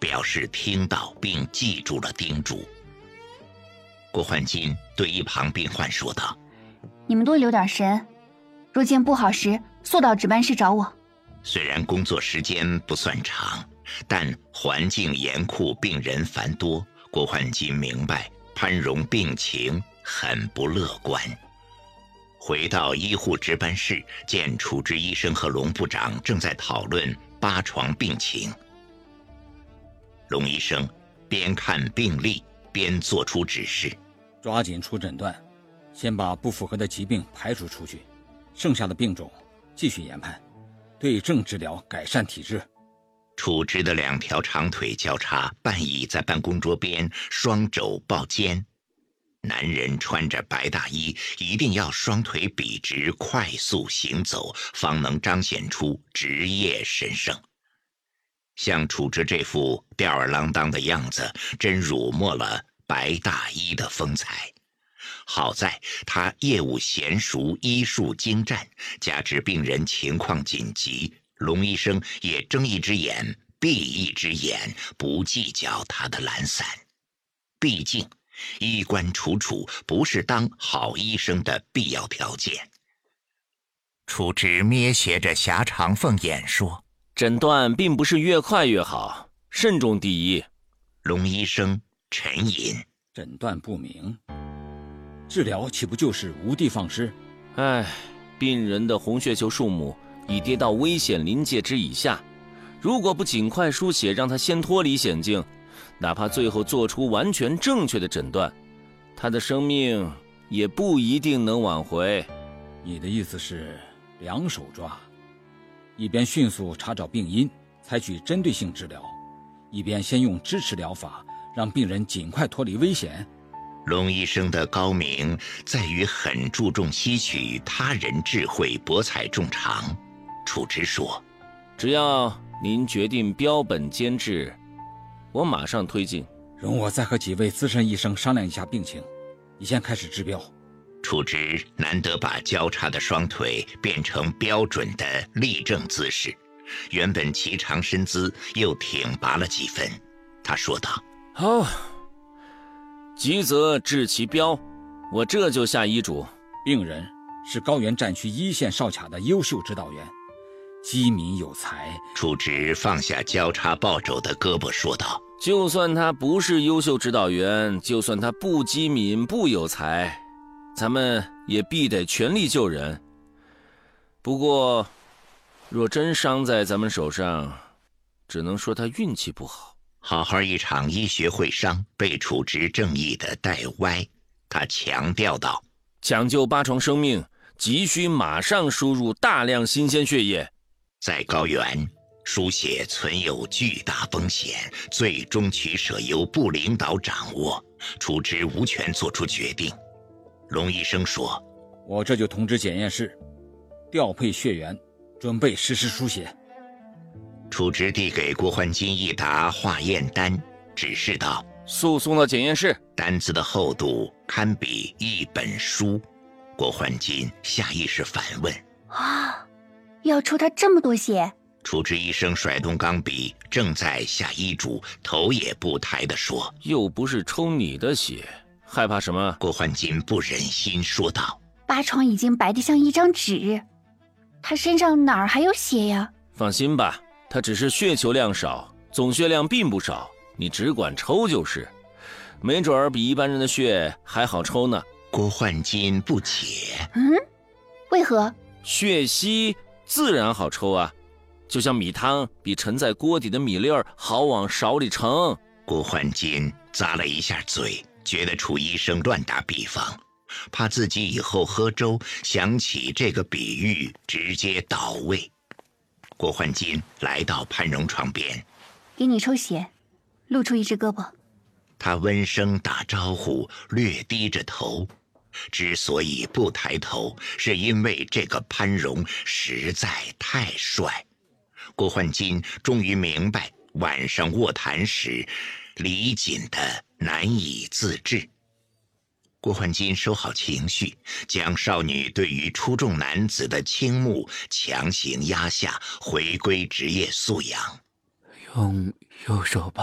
表示听到并记住了叮嘱。郭焕金对一旁病患说道：“ 你们多留点神，若见不好时，速到值班室找我。” 虽然工作时间不算长，但环境严酷，病人繁多，郭焕金明白潘荣病情很不乐观。回到医护值班室，见主治医生和龙部长正在讨论8床病情。龙医生边看病历边做出指示： 抓紧出诊断，先把不符合的疾病排除出去，剩下的病种继续研判，对症治疗，改善体质。 处置的2条长腿交叉，半倚在办公桌边，双肘抱肩。男人穿着白大衣，一定要双腿笔直，快速行走，方能彰显出职业神圣。像处置这副吊儿郎当的样子，真辱没了白大衣的风采。好在他业务娴熟，医术精湛，加之病人情况紧急，龙医生也睁一只眼闭一只眼，不计较他的懒散。毕竟衣冠楚楚不是当好医生的必要条件。 处置咩斜着狭长凤眼说：“ 诊断并不是越快越好，慎重第一。” 龙医生沉吟：“ 诊断不明，治疗岂不就是无的放矢？” 病人的红血球数目已跌到危险临界值以下，如果不尽快输血让他先脱离险境，哪怕最后做出完全正确的诊断，他的生命也不一定能挽回。 你的意思是2手抓，一边迅速查找病因，采取针对性治疗，一边先用支持疗法让病人尽快脱离危险？ 龙医生的高明在于很注重吸取他人智慧，博采众长。处置说：“ 只要您决定标本兼治，我马上推进。” 容我再和几位资深医生商量一下病情，你先开始治标。 处置难得把交叉的双腿变成标准的立正姿势，原本颀长身姿又挺拔了几分。他说道：“ 好，急则治其标，我这就下医嘱。” 病人是高原战区1线哨卡的优秀指导员，机敏有才。 处置放下交叉抱肘的胳膊说道：“ 就算他不是优秀指导员，就算他不机敏不有才，咱们也必得全力救人。不过若真伤在咱们手上，只能说他运气不好。” 好好一场医学会商被处置正义的带歪。他强调道：“ 抢救8床生命，急需马上输入大量新鲜血液。 在高原，输血存有巨大风险，最终取舍由部领导掌握，处置无权做出决定。”龙医生说：“ 我这就通知检验室，调配血源，准备实施输血。” 处置递给郭焕金一沓化验单，指示道：“ 速送到检验室。” 单子的厚度堪比一本书。郭焕金下意识反问：“ 要抽他这么多血？” 处置医生甩动钢笔，正在下医嘱，头也不抬地说：“ 又不是抽你的血，害怕什么？” 郭焕金不忍心说道 ：“8床已经白得像一张纸，他身上哪儿还有血呀？” 放心吧，他只是血球量少，总血量并不少，你只管抽就是，没准儿比一般人的血还好抽呢。 郭焕金不解：“ 为何？” 血稀自然好抽啊，就像米汤比盛在锅底的米粒儿好往勺里盛。 郭焕金咂了一下嘴，觉得楚医生乱打比方，怕自己以后喝粥想起这个比喻直接倒胃。郭焕金来到潘荣床边：“ 给你抽血，露出一只胳膊。” 他温声打招呼，略低着头。之所以不抬头，是因为这个潘荣实在太帅。郭焕金终于明白晚上卧谈时李锦的难以自制。郭焕金收好情绪，将少女对于出众男子的倾慕强行压下，回归职业素养。 用右手吧。